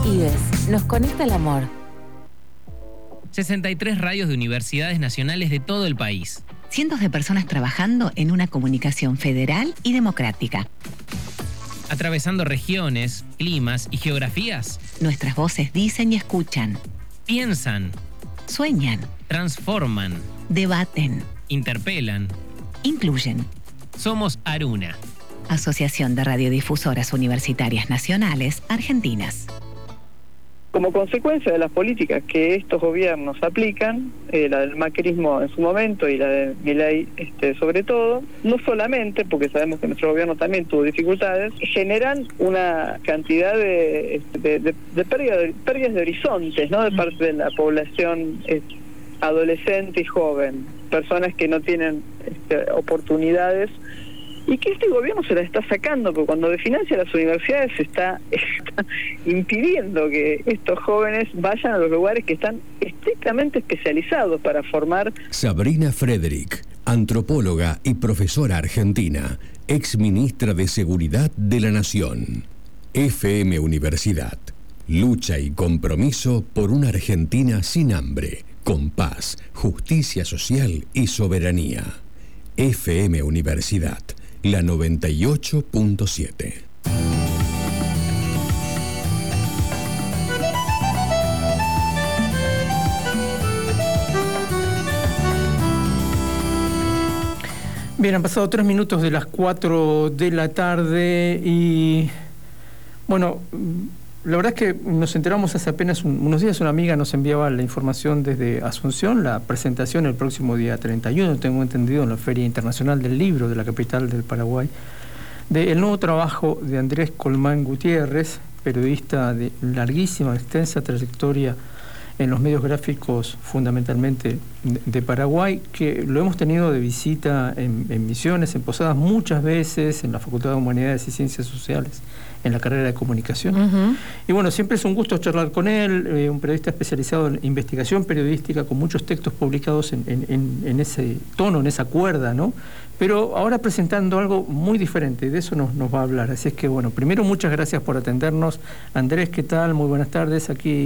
IDES, nos conecta el amor. 63 radios de universidades nacionales de todo el país. Cientos de personas trabajando en una comunicación federal y democrática. Atravesando regiones, climas y geografías. Nuestras voces dicen y escuchan. Piensan. Sueñan. Transforman. Debaten. Interpelan. Incluyen. Somos Aruna. Asociación de Radiodifusoras Universitarias Nacionales Argentinas. Como consecuencia de las políticas que estos gobiernos aplican, la del macrismo en su momento y la de Milei sobre todo, no solamente, porque sabemos que nuestro gobierno también tuvo dificultades, generan una cantidad de pérdidas de horizontes, ¿no?, de parte de la población adolescente y joven, personas que no tienen oportunidades, y que este gobierno se la está sacando, porque cuando financia las universidades está impidiendo que estos jóvenes vayan a los lugares que están estrictamente especializados para formar. Sabrina Frederick, antropóloga y profesora argentina, ex ministra de Seguridad de la Nación. FM Universidad. Lucha y compromiso por una Argentina sin hambre, con paz, justicia social y soberanía. FM Universidad. La 98.7. Bien, han pasado 3 minutos de las 4 de la tarde y, bueno, la verdad es que nos enteramos hace apenas unos días. Una amiga nos enviaba la información desde Asunción, la presentación el próximo día 31, tengo entendido, en la Feria Internacional del Libro de la capital del Paraguay, del nuevo trabajo de Andrés Colmán Gutiérrez, periodista de larguísima, extensa trayectoria en los medios gráficos, fundamentalmente de Paraguay, que lo hemos tenido de visita en Misiones, en Posadas, muchas veces, en la Facultad de Humanidades y Ciencias Sociales, en la carrera de comunicación. Y bueno, siempre es un gusto charlar con él, un periodista especializado en investigación periodística, con muchos textos publicados en ese tono, en esa cuerda, ¿no? Pero ahora presentando algo muy diferente, de eso nos va a hablar. Así es que, bueno, primero muchas gracias por atendernos. Andrés, ¿qué tal? Muy buenas tardes. Aquí